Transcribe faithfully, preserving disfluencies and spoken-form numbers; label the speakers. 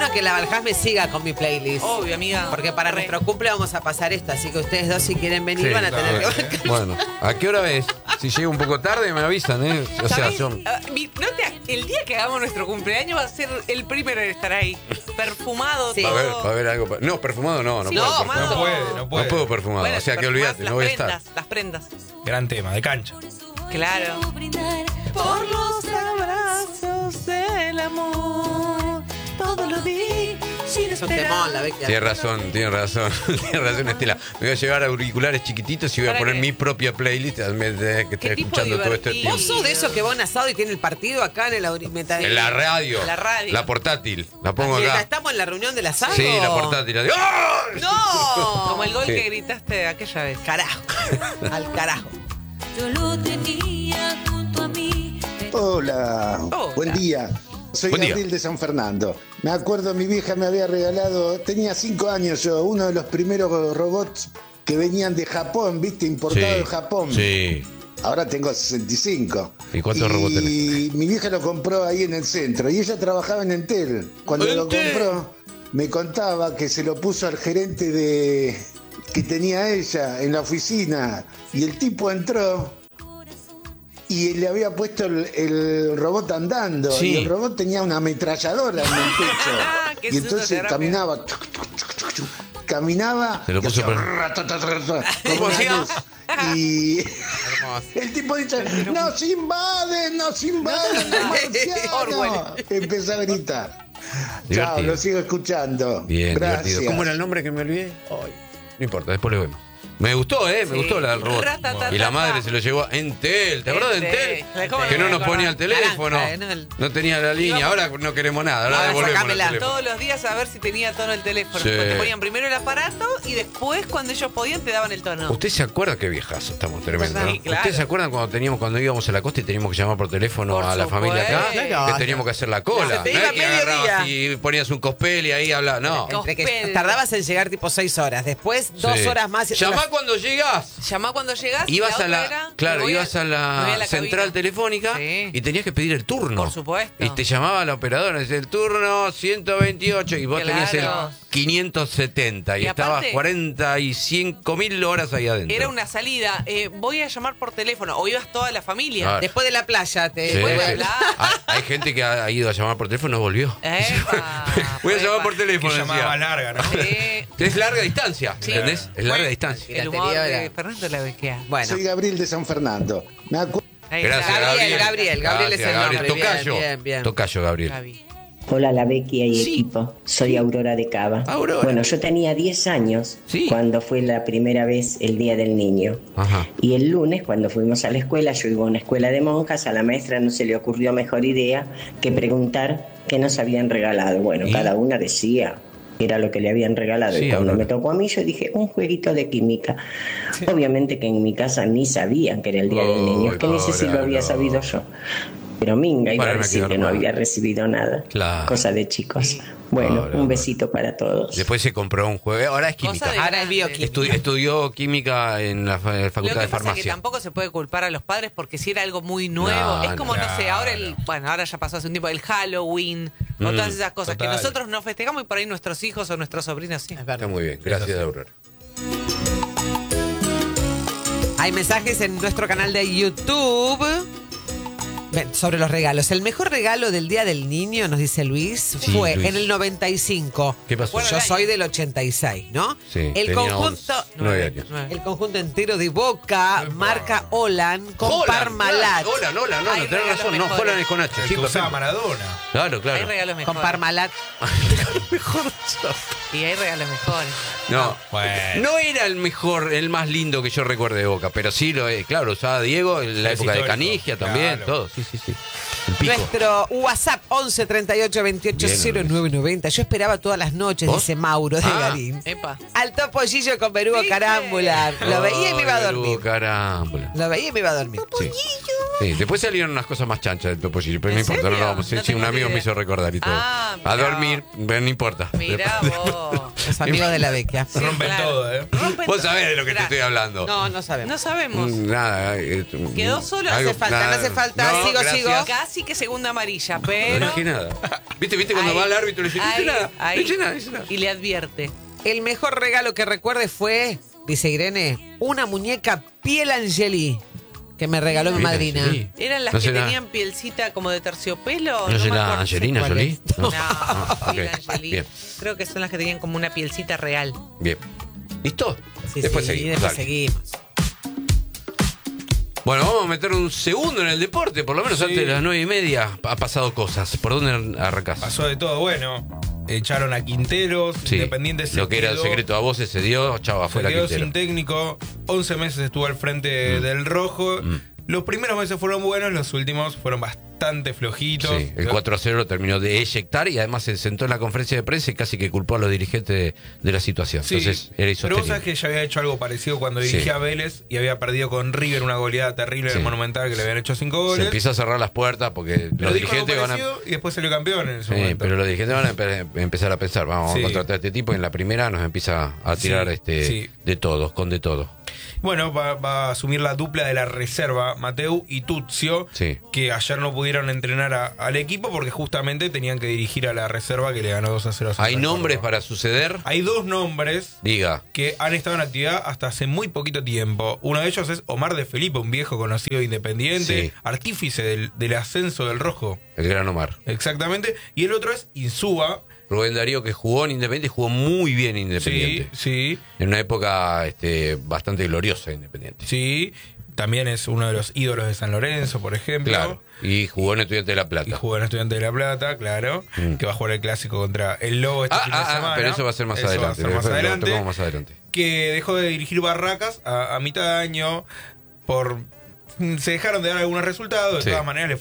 Speaker 1: bueno que la Baljás me siga con mi playlist.
Speaker 2: Obvio, amiga.
Speaker 1: Porque para
Speaker 2: Re.
Speaker 1: nuestro cumple vamos a pasar esto, así que ustedes dos si quieren venir
Speaker 3: Sí,
Speaker 1: van a tener
Speaker 3: claro.
Speaker 1: que bancar.
Speaker 3: Bueno, ¿a qué hora es? Si llego un poco tarde me avisan, ¿eh? O sea,
Speaker 2: ¿Sabés?
Speaker 3: yo...
Speaker 2: Ah, mi- no te- el día que hagamos nuestro cumpleaños va a ser el primero en estar ahí. Perfumado,
Speaker 1: Sí.
Speaker 3: Va a
Speaker 2: todo.
Speaker 3: haber, va a haber algo... pa- No, perfumado no, no
Speaker 2: Sí,
Speaker 3: puedo
Speaker 2: no,
Speaker 3: perfumado.
Speaker 2: no
Speaker 4: puede, no puede.
Speaker 3: No puedo perfumado,
Speaker 2: Bueno,
Speaker 3: o sea que
Speaker 2: perfumás
Speaker 3: olvídate,
Speaker 2: las
Speaker 3: no voy a estar.
Speaker 2: prendas, Las prendas.
Speaker 4: Gran tema, de cancha.
Speaker 2: Claro.
Speaker 1: Por los abrazos del amor, todo lo di sin Es un temón, la Becky.
Speaker 3: Tienes razón, tienes razón, tienes razón, Estela. Me voy a llevar auriculares chiquititos y voy a
Speaker 2: ¿Para
Speaker 3: poner
Speaker 2: qué?
Speaker 3: mi propia playlist en vez de que esté
Speaker 2: tipo
Speaker 3: escuchando todo este
Speaker 2: divertido?
Speaker 3: tiempo.
Speaker 1: ¿Vos sos de esos que van asado y tiene el partido acá en el aurimetal?
Speaker 3: En la radio,
Speaker 2: La radio.
Speaker 3: la portátil, la pongo
Speaker 1: Mientras
Speaker 3: acá.
Speaker 1: estamos en la reunión del asado.
Speaker 3: Sí, la portátil. la de- ¡Ay!
Speaker 1: ¡No!
Speaker 2: Como el gol
Speaker 3: Sí.
Speaker 2: que gritaste aquella vez.
Speaker 1: Carajo. Al carajo.
Speaker 5: Yo lo tenía junto a mí.
Speaker 6: Hola,
Speaker 2: Hola.
Speaker 6: buen día. Soy
Speaker 3: Buen día.
Speaker 6: Gabriel de San Fernando. Me acuerdo, mi vieja me había regalado, tenía cinco años yo, uno de los primeros robots que venían de Japón, viste, importado de Japón.
Speaker 3: Sí.
Speaker 6: Ahora tengo sesenta y cinco.
Speaker 3: ¿Y cuántos robots tenés?
Speaker 6: Y mi vieja lo compró ahí en el centro y ella trabajaba en Entel. Cuando lo
Speaker 3: Entel.
Speaker 6: compró, me contaba que se lo puso al gerente de que tenía ella en la oficina y el tipo entró y le había puesto el, el robot andando
Speaker 3: Sí.
Speaker 6: y el robot tenía una ametralladora en el
Speaker 2: Ah,
Speaker 6: pecho
Speaker 2: qué
Speaker 6: y entonces
Speaker 2: sudoterapia.
Speaker 6: caminaba caminaba
Speaker 3: Se lo
Speaker 6: y
Speaker 3: puso
Speaker 6: hacía
Speaker 3: por-
Speaker 6: ratatatatata,
Speaker 3: ¿Cómo
Speaker 6: como una
Speaker 3: hacía?
Speaker 6: luz. Y el tipo dice, ¡nos invaden, nos invaden los marcianos!
Speaker 2: Orwell.
Speaker 6: Empezó a gritar. Chao,
Speaker 3: Divertido.
Speaker 6: lo sigo escuchando.
Speaker 3: Bien,
Speaker 6: Gracias.
Speaker 3: divertido. ¿Cómo era el nombre que me olvidé? Ay, no importa, después lo vemos. Me gustó, ¿eh? Me
Speaker 2: Sí.
Speaker 3: gustó la del robot.
Speaker 2: Ratatata.
Speaker 3: Y la madre se lo llevó a Entel. ¿Te acuerdas de
Speaker 2: Entel.
Speaker 3: Entel?
Speaker 2: ¿Cómo
Speaker 3: Que
Speaker 2: no
Speaker 3: no
Speaker 2: me
Speaker 3: nos ponía el
Speaker 2: acordaba?
Speaker 3: teléfono.
Speaker 1: Naranja, ¿eh? No, el-
Speaker 3: No tenía la línea. Ahora no queremos nada. Ahora
Speaker 1: Ahora
Speaker 3: devolvemos el
Speaker 1: sacámela.
Speaker 3: teléfono.
Speaker 2: Todos los días a ver si tenía tono el teléfono.
Speaker 3: Sí.
Speaker 2: Porque te ponían primero el aparato y después, cuando ellos podían, te daban el tono.
Speaker 3: ¿Usted se acuerda qué viejazo estamos tremendo?
Speaker 2: Sí,
Speaker 3: ¿no?
Speaker 2: claro.
Speaker 3: ¿Usted se acuerdan cuando teníamos cuando íbamos a la costa y teníamos que llamar por teléfono
Speaker 2: Por
Speaker 3: a la familia acá?
Speaker 2: supuesto.
Speaker 1: Claro.
Speaker 3: Que teníamos que hacer la cola.
Speaker 1: Se te
Speaker 3: No
Speaker 1: iba
Speaker 3: es que
Speaker 1: medio
Speaker 3: agarrabas
Speaker 1: día.
Speaker 3: y ponías un cospel y ahí hablabas. No.
Speaker 1: Entre que
Speaker 2: Cospel.
Speaker 1: tardabas en llegar tipo seis horas. Después dos
Speaker 3: Sí.
Speaker 1: horas más.
Speaker 3: Llamá cuando llegás.
Speaker 2: Llamá cuando llegas. y
Speaker 3: Ibas a
Speaker 2: otra
Speaker 3: la,
Speaker 2: era,
Speaker 3: claro,
Speaker 2: me voy
Speaker 3: ibas a
Speaker 2: me voy
Speaker 3: la,
Speaker 2: la
Speaker 3: central
Speaker 2: cabina.
Speaker 3: telefónica
Speaker 2: Sí.
Speaker 3: y tenías que pedir el turno.
Speaker 2: Por supuesto.
Speaker 3: Y te llamaba la operadora, decía el turno ciento veintiocho y vos
Speaker 2: Claro.
Speaker 3: tenías el quinientos setenta y,
Speaker 2: Y
Speaker 3: estabas
Speaker 2: aparte-
Speaker 3: cuarenta y cinco mil horas ahí adentro.
Speaker 2: Era una salida. eh, voy a llamar por teléfono. O ibas toda la familia.
Speaker 3: Ah.
Speaker 1: Después de la playa te.
Speaker 3: Sí,
Speaker 2: Después de
Speaker 3: sí.
Speaker 2: hablar.
Speaker 3: Hay, hay gente que ha ido a llamar por teléfono y no volvió.
Speaker 2: Epa,
Speaker 3: Voy a llamar
Speaker 2: epa.
Speaker 3: por
Speaker 4: Que
Speaker 3: teléfono.
Speaker 4: llamaba
Speaker 3: decía.
Speaker 4: larga, ¿no?
Speaker 2: Sí.
Speaker 3: Es larga distancia,
Speaker 2: Sí.
Speaker 3: ¿entendés? Es larga
Speaker 2: Bueno,
Speaker 3: distancia.
Speaker 2: El humor
Speaker 1: Piratería
Speaker 2: de
Speaker 1: era-
Speaker 2: Fernando la bequea.
Speaker 1: Bueno.
Speaker 6: Soy Gabriel de San Fernando. Me acuerdo.
Speaker 2: Ahí
Speaker 3: Gracias,
Speaker 2: está.
Speaker 1: Gabriel, Gabriel, Gabriel es el
Speaker 3: Gracias,
Speaker 1: nombre. Bien,
Speaker 3: Tocayo.
Speaker 1: bien, bien.
Speaker 3: Tocayo, Gabriel.
Speaker 2: Gaby.
Speaker 7: Hola, la Becky y
Speaker 3: Sí.
Speaker 7: equipo. Soy Aurora de Cava.
Speaker 3: Aurora.
Speaker 7: Bueno, yo tenía diez años
Speaker 3: Sí.
Speaker 7: cuando fue la primera vez el Día del Niño.
Speaker 3: Ajá.
Speaker 7: Y el lunes, cuando fuimos a la escuela, yo iba a una escuela de monjas, a la maestra no se le ocurrió mejor idea que preguntar qué nos habían regalado. Bueno,
Speaker 3: ¿Y?
Speaker 7: cada una decía que era lo que le habían regalado.
Speaker 3: Sí,
Speaker 7: y cuando
Speaker 3: Aurora.
Speaker 7: me tocó a mí, yo dije, un jueguito de química. Obviamente que en mi casa ni sabían que era el Día del Niño. Es que ni sé si lo había
Speaker 3: Aurora,
Speaker 7: sabido yo. Pero Minga iba a
Speaker 3: Para, me
Speaker 7: decir
Speaker 3: quedó
Speaker 7: que no
Speaker 3: mal.
Speaker 7: había recibido nada.
Speaker 3: Claro.
Speaker 7: Cosa de chicos. Bueno,
Speaker 3: Aurora.
Speaker 7: un besito para todos.
Speaker 3: Después se compró un juego. Ahora es química.
Speaker 2: Cosa de
Speaker 1: Ahora es
Speaker 2: grande.
Speaker 1: bioquímica.
Speaker 3: Estu- estudió química en la fa-
Speaker 2: Lo
Speaker 3: facultad
Speaker 2: que
Speaker 3: de
Speaker 2: pasa es que
Speaker 3: farmacia.
Speaker 2: tampoco se puede culpar a los padres porque si era algo muy nuevo,
Speaker 3: No,
Speaker 2: es como, no,
Speaker 4: no.
Speaker 2: sé, ahora el, bueno, ahora ya pasó hace un tiempo el Halloween o
Speaker 3: Mm.
Speaker 2: todas esas cosas
Speaker 4: Total.
Speaker 2: que nosotros no festejamos y por ahí nuestros hijos o nuestros sobrinos sí.
Speaker 3: Está muy bien. Gracias, Aurora.
Speaker 1: Hay mensajes en nuestro canal de YouTube. Ven, sobre los regalos. El mejor regalo del Día del Niño, nos dice Luis,
Speaker 3: Sí,
Speaker 1: fue
Speaker 3: Luis.
Speaker 1: en el noventa y cinco.
Speaker 3: ¿Qué pasó?
Speaker 2: Bueno,
Speaker 1: Yo
Speaker 2: el
Speaker 1: soy
Speaker 2: año.
Speaker 1: del ochenta y seis, ¿no?
Speaker 3: Sí,
Speaker 1: el
Speaker 3: tenía
Speaker 1: conjunto.
Speaker 3: once, nueve años.
Speaker 2: nueve.
Speaker 1: El conjunto entero de Boca, marca Holland, con
Speaker 3: Holland,
Speaker 1: Parmalat.
Speaker 3: claro, Holland, Holland, no,
Speaker 2: Hay
Speaker 3: no, tenés
Speaker 2: regalos
Speaker 3: razón. No,
Speaker 2: mejores.
Speaker 3: Holland es con H.
Speaker 4: El
Speaker 3: Sí,
Speaker 4: que usaba
Speaker 3: perfecto.
Speaker 4: Maradona.
Speaker 3: Claro,
Speaker 2: Hay
Speaker 3: claro.
Speaker 2: regalos
Speaker 1: Con
Speaker 2: mejores.
Speaker 1: Parmalat.
Speaker 2: Y hay regalos mejores.
Speaker 3: No,
Speaker 4: Bueno.
Speaker 3: no era el mejor, el más lindo que yo recuerde de Boca, pero sí lo es. Claro, usaba Diego en la
Speaker 4: Es
Speaker 3: época de
Speaker 4: histórico,
Speaker 3: Canigia también,
Speaker 4: claro.
Speaker 3: todo. Sí, sí, sí. El pico.
Speaker 1: Nuestro WhatsApp once treinta y ocho veintiocho cero nueve noventa. Yo esperaba todas las noches,
Speaker 3: ¿Vos?
Speaker 1: dice Mauro de
Speaker 3: Ah.
Speaker 1: Garín.
Speaker 2: Epa.
Speaker 1: Al topollillo con Berugo
Speaker 2: ¿Viste?
Speaker 1: Carámbula. Lo veía y me iba a
Speaker 3: Ay,
Speaker 1: dormir.
Speaker 3: Berugo, Carámbula.
Speaker 1: Lo veía y me iba a dormir.
Speaker 3: Sí. Sí, después salieron unas cosas más chanchas del topollillo, pero no
Speaker 2: ¿En
Speaker 3: importa, no
Speaker 2: serio?
Speaker 3: lo vamos a decir.
Speaker 2: No
Speaker 3: Sí, un
Speaker 2: tengo
Speaker 3: amigo
Speaker 2: idea.
Speaker 3: me hizo recordar y todo.
Speaker 2: Ah,
Speaker 3: a
Speaker 2: mirá.
Speaker 3: dormir, pero no importa.
Speaker 2: Mirá
Speaker 3: Después-
Speaker 2: vos.
Speaker 1: Los amigos de la Vecchia.
Speaker 4: Rompen
Speaker 2: claro.
Speaker 4: todo, ¿eh?
Speaker 2: Rompen
Speaker 3: Vos
Speaker 2: todo.
Speaker 3: sabés de lo que te
Speaker 2: Gracias.
Speaker 3: estoy hablando.
Speaker 1: No, no sabemos.
Speaker 2: No sabemos.
Speaker 3: Mm, Nada. eh,
Speaker 2: Quedó
Speaker 3: mm,
Speaker 2: solo,
Speaker 3: algo-
Speaker 1: hace falta, no hace falta.
Speaker 3: No,
Speaker 1: Sigo,
Speaker 3: gracias.
Speaker 1: sigo.
Speaker 2: Casi que segunda amarilla,
Speaker 3: No
Speaker 2: pero.
Speaker 3: dije nada. ¿Viste, viste cuando
Speaker 2: Ahí,
Speaker 3: va al árbitro y le dice, no
Speaker 2: ahí,
Speaker 3: dice nada?
Speaker 2: ahí.
Speaker 3: No dice nada, no dice nada.
Speaker 2: Y le advierte.
Speaker 1: El mejor regalo que recuerde fue, dice Irene, una muñeca piel Angeli que me regaló mi
Speaker 3: Mira,
Speaker 1: madrina.
Speaker 3: sí.
Speaker 2: ¿Eran las
Speaker 3: ¿No
Speaker 2: que
Speaker 3: será-
Speaker 2: tenían pielcita como de terciopelo?
Speaker 3: ¿No
Speaker 2: me
Speaker 3: será
Speaker 2: acuerdo.
Speaker 3: Angelina
Speaker 1: cuál
Speaker 3: Jolie?
Speaker 1: es.
Speaker 3: No.
Speaker 2: No,
Speaker 3: Ah, ok.
Speaker 2: Piel Angeli.
Speaker 3: Bien,
Speaker 2: Creo que son las que tenían como una pielcita real.
Speaker 3: bien. ¿Listo?
Speaker 1: Sí,
Speaker 3: Después
Speaker 1: sí,
Speaker 3: seguimos.
Speaker 1: después
Speaker 3: dale.
Speaker 1: seguimos.
Speaker 3: Bueno, vamos a meter un segundo en el deporte, por lo menos
Speaker 4: Sí.
Speaker 3: antes de las nueve y media ha pasado cosas. ¿Por dónde arrancás?
Speaker 4: Pasó de todo, bueno. Echaron a Quinteros,
Speaker 3: Sí,
Speaker 4: Independiente se
Speaker 3: lo que era el
Speaker 4: quedó-
Speaker 3: secreto a voces se dio, chavo,
Speaker 4: Se
Speaker 3: afuera
Speaker 4: quedó
Speaker 3: Quintero.
Speaker 4: sin técnico, once meses estuvo al frente del Rojo.
Speaker 3: Mm.
Speaker 4: Los primeros meses fueron buenos, los últimos fueron bastante flojitos.
Speaker 3: Sí, el cuatro a cero lo terminó de eyectar y además se sentó en la conferencia de prensa y casi que culpó a los dirigentes de, de la situación.
Speaker 4: Sí,
Speaker 3: Entonces era
Speaker 4: pero vos
Speaker 3: insostenible.
Speaker 4: sabés que ya había hecho algo parecido cuando
Speaker 3: Sí.
Speaker 4: dirigía a Vélez y había perdido con River una goleada terrible en
Speaker 3: Sí.
Speaker 4: el Monumental que le habían hecho cinco
Speaker 3: Se
Speaker 4: goles.
Speaker 3: empieza a cerrar las puertas porque
Speaker 4: Pero
Speaker 3: los
Speaker 4: dijo algo
Speaker 3: dirigentes van a...
Speaker 4: parecido y después salió campeón en ese
Speaker 3: Sí,
Speaker 4: momento.
Speaker 3: pero los dirigentes van a empe- empezar a pensar, vamos
Speaker 4: Sí.
Speaker 3: a contratar a este tipo y en la primera nos empieza a tirar
Speaker 4: Sí,
Speaker 3: este
Speaker 4: sí.
Speaker 3: de todos, con de todo.
Speaker 4: Bueno, va, va a asumir la dupla de la reserva, Mateu y Tuzio,
Speaker 3: Sí.
Speaker 4: que ayer no pudieron entrenar a- al equipo porque justamente tenían que dirigir a la reserva que le ganó dos a cero a Central
Speaker 3: ¿Hay nombres
Speaker 4: Córdoba.
Speaker 3: para suceder?
Speaker 4: Hay dos nombres
Speaker 3: Diga.
Speaker 4: que han estado en actividad hasta hace muy poquito tiempo. Uno de ellos es Omar de Felipe, un viejo conocido de Independiente,
Speaker 3: Sí.
Speaker 4: artífice del, del ascenso del Rojo.
Speaker 3: El Gran Omar.
Speaker 4: Exactamente. Y el otro es Insúa.
Speaker 3: Rubén Darío, que jugó en Independiente y jugó muy bien en
Speaker 4: Sí,
Speaker 3: Independiente.
Speaker 4: sí,
Speaker 3: En una época este, bastante gloriosa de Independiente.
Speaker 4: sí. También es uno de los ídolos de San Lorenzo, por ejemplo.
Speaker 3: Claro. Y jugó en Estudiante de La
Speaker 4: Y
Speaker 3: Plata.
Speaker 4: jugó en Estudiante de La Plata, claro.
Speaker 3: Mm.
Speaker 4: Que va a jugar el clásico contra el Lobo este
Speaker 3: Ah,
Speaker 4: fin de
Speaker 3: ah, ah,
Speaker 4: semana.
Speaker 3: pero eso va a ser más
Speaker 4: Eso
Speaker 3: adelante.
Speaker 4: Va a ser más
Speaker 3: Lo
Speaker 4: adelante.
Speaker 3: tocamos más adelante.
Speaker 4: Que dejó de dirigir Barracas a, a mitad de año por... Se dejaron de dar algunos resultados. De
Speaker 3: Sí.
Speaker 4: todas maneras, le